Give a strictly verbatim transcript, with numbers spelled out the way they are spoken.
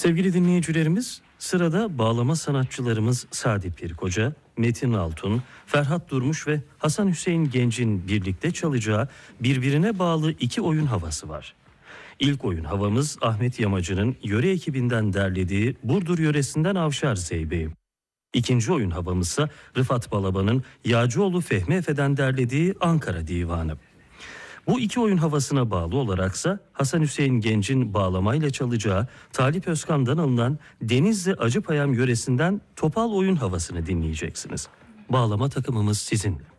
Sevgili dinleyicilerimiz, sırada bağlama sanatçılarımız Sadi Pirkoca, Metin Altun, Ferhat Durmuş ve Hasan Hüseyin Genç'in birlikte çalacağı birbirine bağlı iki oyun havası var. İlk oyun havamız Ahmet Yamacı'nın yöre ekibinden derlediği Burdur yöresinden Avşar Zeybeği. İkinci oyun havamızsa Rıfat Balaban'ın Yağcıoğlu Fehmi Efe'den derlediği Ankara Divanı. Bu iki oyun havasına bağlı olaraksa Hasan Hüseyin Genç'in bağlamayla çalacağı Talip Özkan'dan alınan Denizli Acıpayam yöresinden Topal oyun havasını dinleyeceksiniz. Bağlama takımımız sizinle.